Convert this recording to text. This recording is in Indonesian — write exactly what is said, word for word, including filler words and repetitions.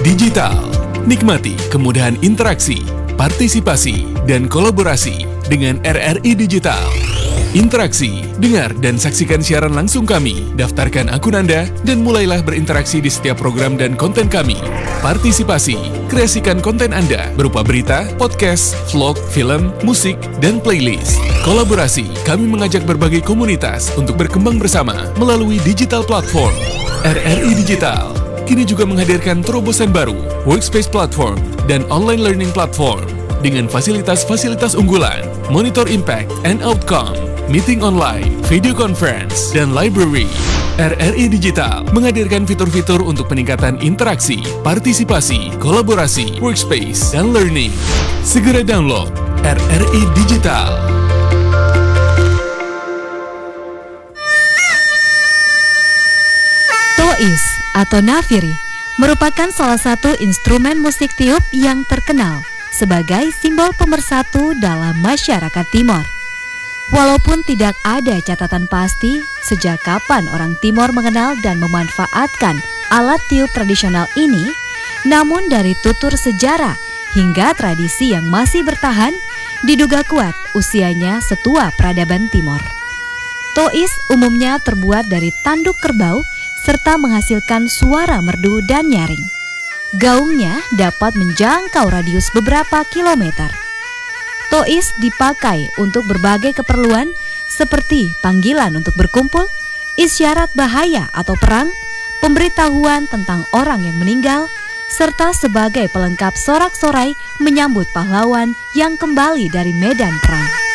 Digital. Nikmati kemudahan interaksi, partisipasi, dan kolaborasi dengan R R I Digital. Interaksi, dengar dan saksikan siaran langsung kami, daftarkan akun Anda, dan mulailah berinteraksi di setiap program dan konten kami. Partisipasi, kreasikan konten Anda berupa berita, podcast, vlog, film, musik, dan playlist. Kolaborasi, kami mengajak berbagai komunitas untuk berkembang bersama melalui digital platform. R R I Digital kini juga menghadirkan terobosan baru, workspace platform, dan online learning platform dengan fasilitas-fasilitas unggulan, monitor impact and outcome, meeting online, video conference, dan library. R R I Digital menghadirkan fitur-fitur untuk peningkatan interaksi, partisipasi, kolaborasi, workspace, dan learning. Segera download R R I Digital. Tois atau nafiri merupakan salah satu instrumen musik tiup yang terkenal sebagai simbol pemersatu dalam masyarakat Timor. Walaupun tidak ada catatan pasti sejak kapan orang Timor mengenal dan memanfaatkan alat tiup tradisional ini, namun dari tutur sejarah hingga tradisi yang masih bertahan, diduga kuat usianya setua peradaban Timor. Tois umumnya terbuat dari tanduk kerbau serta menghasilkan suara merdu dan nyaring. Gaungnya dapat menjangkau radius beberapa kilometer. Tois dipakai untuk berbagai keperluan seperti panggilan untuk berkumpul, isyarat bahaya atau perang, pemberitahuan tentang orang yang meninggal, serta sebagai pelengkap sorak-sorai menyambut pahlawan yang kembali dari medan perang.